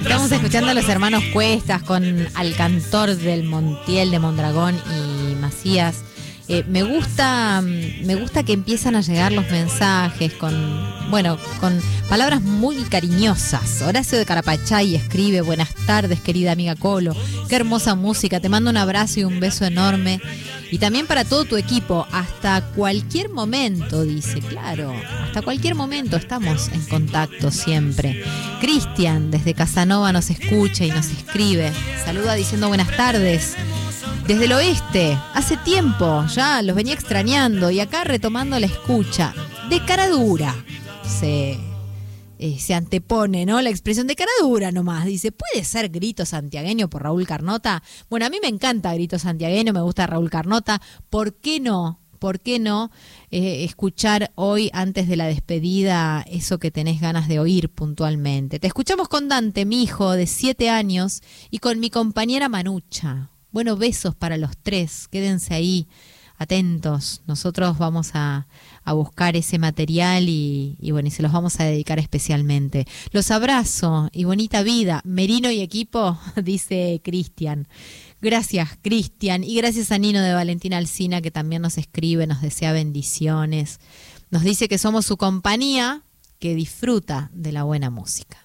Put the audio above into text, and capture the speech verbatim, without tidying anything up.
Estamos escuchando a los hermanos Cuestas con Al Cantor del Montiel de Mondragón y Macías. Eh, me gusta, me gusta que empiezan a llegar los mensajes con, bueno, con palabras muy cariñosas. Horacio de Carapachay escribe: buenas tardes, querida amiga Colo. Qué hermosa música. Te mando un abrazo y un beso enorme. Y también para todo tu equipo, hasta cualquier momento, dice, claro, hasta cualquier momento estamos en contacto siempre. Cristian, desde Casanova, nos escucha y nos escribe. Saluda diciendo buenas tardes. Desde el oeste, hace tiempo ya los venía extrañando y acá retomando la escucha. De cara dura se, eh, se antepone, ¿no? La expresión de cara dura nomás. Dice, ¿puede ser Grito Santiagueño por Raúl Carnota? Bueno, a mí me encanta Grito Santiagueño, me gusta Raúl Carnota. ¿Por qué no? ¿Por qué no eh, escuchar hoy, antes de la despedida, eso que tenés ganas de oír puntualmente? Te escuchamos con Dante, mi hijo de siete años, y con mi compañera Manucha. Bueno, besos para los tres, quédense ahí, atentos. Nosotros vamos a, a buscar ese material y, y bueno, y se los vamos a dedicar especialmente. Los abrazo y bonita vida. Merino y equipo, dice Cristian. Gracias, Cristian, y gracias a Nino de Valentina Alsina, que también nos escribe, nos desea bendiciones. Nos dice que somos su compañía, que disfruta de la buena música.